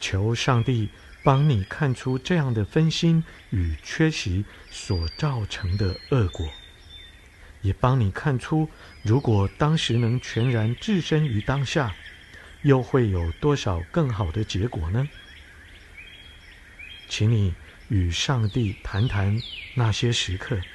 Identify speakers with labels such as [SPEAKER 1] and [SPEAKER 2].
[SPEAKER 1] 求上帝帮你看出这样的分心与缺席所造成的恶果，也帮你看出，如果当时能全然置身于当下，又会有多少更好的结果呢？请你与上帝谈谈那些时刻，